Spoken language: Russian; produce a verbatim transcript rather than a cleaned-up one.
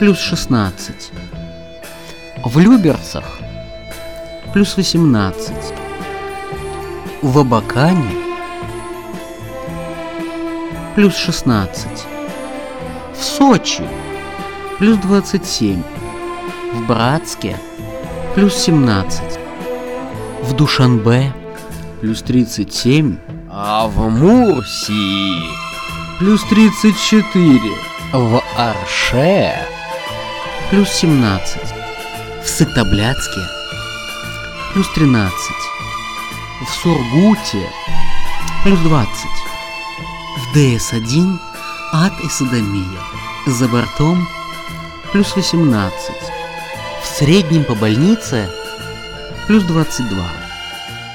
плюс шестнадцать. В Люберцах плюс восемнадцать. В Абакане плюс шестнадцать. В Сочи плюс двадцать семь. В Братске плюс семнадцать. В Душанбе плюс тридцать семь. А в Мурсии плюс тридцать четыре. в Арше Плюс семнадцать. В Сыктывкаре плюс тринадцать. В Сургуте плюс двадцать. В Дэ Эс один ад и содомия. За бортом плюс восемнадцать. В среднем по больнице плюс двадцать два.